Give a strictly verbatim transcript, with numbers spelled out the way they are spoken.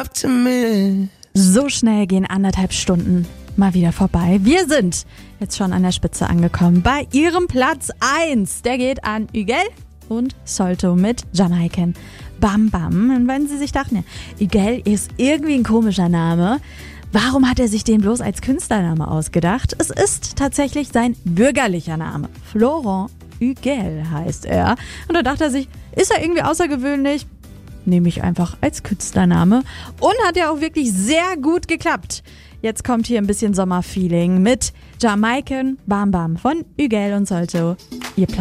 optimist. So schnell gehen anderthalb Stunden mal wieder vorbei. Wir sind jetzt schon an der Spitze angekommen. Bei ihrem Platz eins. Der geht an Ügel und Solto mit Jamaican Bam Bam. Und wenn Sie sich dachten, ja, Ügel ist irgendwie ein komischer Name, warum hat er sich den bloß als Künstlername ausgedacht? Es ist tatsächlich sein bürgerlicher Name. Florent Ügel heißt er. Und da dachte er sich, ist er irgendwie außergewöhnlich? Nehme ich einfach als Künstlername. Und hat ja auch wirklich sehr gut geklappt. Jetzt kommt hier ein bisschen Sommerfeeling mit Jamaican Bam Bam von Ügel und Solto. Ihr Platz